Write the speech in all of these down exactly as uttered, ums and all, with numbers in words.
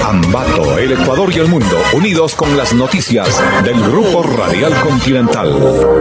Ambato, el Ecuador y el mundo, unidos con las noticias del Grupo Radial Continental.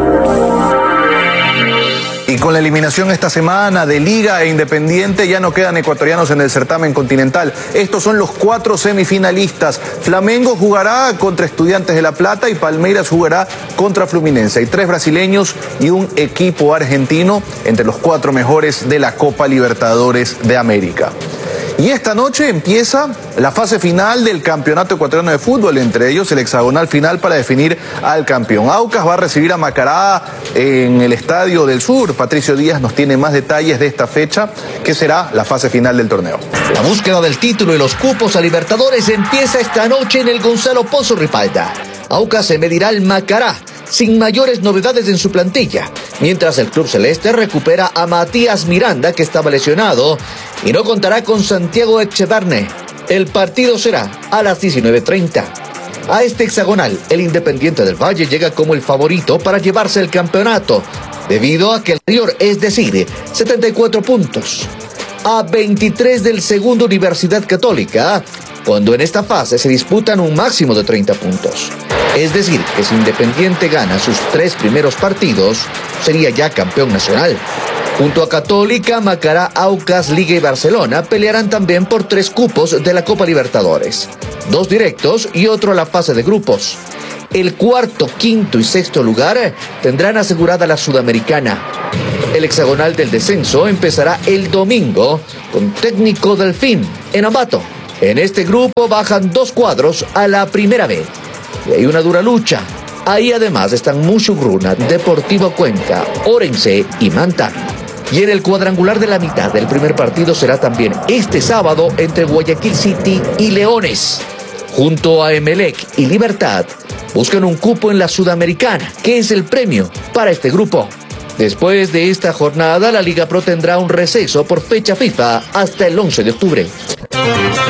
Y con la eliminación esta semana de Liga e Independiente ya no quedan ecuatorianos en el certamen continental. Estos son los cuatro semifinalistas. Flamengo jugará contra Estudiantes de La Plata y Palmeiras jugará contra Fluminense. Hay tres brasileños y un equipo argentino entre los cuatro mejores de la Copa Libertadores de América. Y esta noche empieza la fase final del Campeonato Ecuatoriano de Fútbol, entre ellos el hexagonal final para definir al campeón. Aucas va a recibir a Macará en el Estadio del Sur. Patricio Díaz nos tiene más detalles de esta fecha, que será la fase final del torneo. La búsqueda del título y los cupos a Libertadores empieza esta noche en el Gonzalo Pozo Ripalda. Aucas se medirá al Macará, sin mayores novedades en su plantilla, mientras el club celeste recupera a Matías Miranda, que estaba lesionado, y no contará con Santiago Echevarne. El partido será a las diecinueve treinta. A este hexagonal, el Independiente del Valle llega como el favorito para llevarse el campeonato, debido a que el mayor, es decir, setenta y cuatro puntos. A veintitrés del segundo Universidad Católica, cuando en esta fase se disputan un máximo de treinta puntos. Es decir, que si Independiente gana sus tres primeros partidos, sería ya campeón nacional. Junto a Católica, Macará, Aucas, Liga y Barcelona pelearán también por tres cupos de la Copa Libertadores. Dos directos y otro a la fase de grupos. El cuarto, quinto y sexto lugar tendrán asegurada la Sudamericana. El hexagonal del descenso empezará el domingo con Técnico Delfín en Ambato. En este grupo bajan dos cuadros a la primera vez. Y hay una dura lucha. Ahí además están Muchugruna, Deportivo Cuenca, Orense y Manta. Y en el cuadrangular de la mitad del primer partido será también este sábado entre Guayaquil City y Leones. Junto a Emelec y Libertad buscan un cupo en la Sudamericana, que es el premio para este grupo. Después de esta jornada, la Liga Pro tendrá un receso por fecha FIFA hasta el once de octubre.